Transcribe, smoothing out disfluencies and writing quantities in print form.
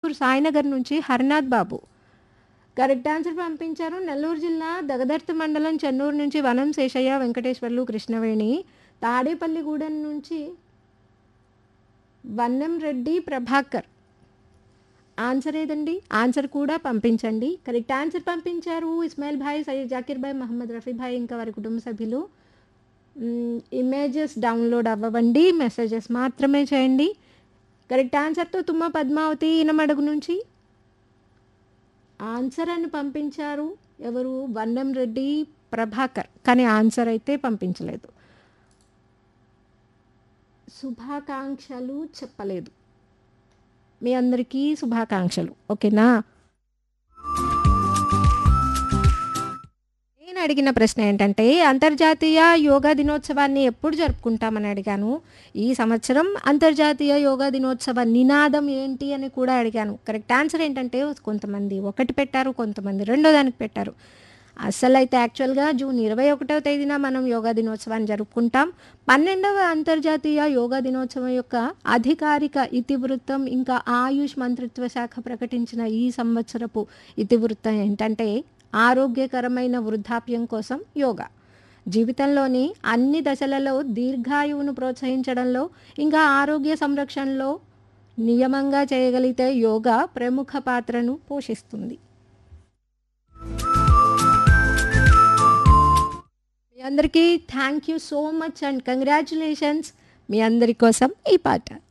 నంబూరు సాయినగర్ నుంచి హరినాథ్ బాబు correct answer పంపించారు. నెల్లూరు జిల్లా దగదర్తి మండలం చెన్నూరు నుంచి వనం శేషయ్య, వెంకటేశ్వర్లు, కృష్ణవేణి. తాడేపల్లిగూడెం నుంచి వన్నం రెడ్డి ప్రభాకర్. ఆన్సర్ ఏదండి? ఆన్సర్ కూడా పంపించండి. కరెక్ట్ ఆన్సర్ పంపించారు ఇస్మాయిల్ భాయ్, సయ్యద్ జాకిర్ భాయ్, మహమ్మద్ రఫీ భాయ్, ఇంకా వారి కుటుంబ సభ్యులు. ఇమేజెస్ డౌన్లోడ్ అవ్వండి, మెసేజెస్ మాత్రమే చేయండి. కరెక్ట్ ఆన్సర్తో తుమ్మ పద్మావతి ఇనమడుగు నుంచి ఆన్సర్ అని పంపించారు. ఎవరు? వన్నం రెడ్డి ప్రభాకర్. కానీ ఆన్సర్ అయితే పంపించలేదు. శుభాకాంక్షలు చెప్పలేదు. మీ అందరికీ శుభాకాంక్షలు. ఓకేనా? నేను అడిగిన ప్రశ్న ఏంటంటే అంతర్జాతీయ యోగా దినోత్సవాన్ని ఎప్పుడు జరుపుకుంటామని అడిగాను. ఈ సంవత్సరం అంతర్జాతీయ యోగా దినోత్సవ నినాదం ఏంటి అని కూడా అడిగాను. కరెక్ట్ ఆన్సర్ ఏంటంటే కొంతమంది ఒకటి పెట్టారు, కొంతమంది రెండో దానికి పెట్టారు. అసలైతే యాక్చువల్గా జూన్ 21వ తేదీన మనం యోగా దినోత్సవాన్ని జరుపుకుంటాం. 12వ అంతర్జాతీయ యోగా దినోత్సవం యొక్క అధికారిక ఇతివృత్తం ఇంకా ఆయుష్ మంత్రిత్వ శాఖ ప్రకటించిన ఈ సంవత్సరపు ఇతివృత్తం ఏంటంటే ఆరోగ్యకరమైన వృద్ధాప్యం కోసం యోగా. జీవితంలోని అన్ని దశలలో దీర్ఘాయువును ప్రోత్సహించడంలో ఇంకా ఆరోగ్య సంరక్షణలో నియమంగా చేయగలిగితే యోగా ప్రముఖ పాత్రను పోషిస్తుంది. మీ అందరికీ thank you so much and congratulations. మీ అందరి కోసం ఈ పాట.